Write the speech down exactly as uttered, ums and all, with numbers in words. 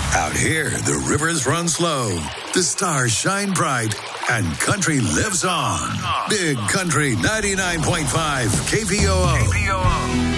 Out here, the rivers run slow, the stars shine bright, and country lives on. Big Country ninety-nine point five K P O O.